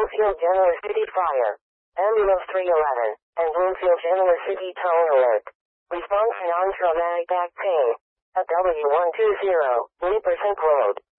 Bloomfield Genoa City Fire. Ambulance 311, and Bloomfield Genoa City Tow Alert. Response non-traumatic back pain. At W120, Nipperson Road.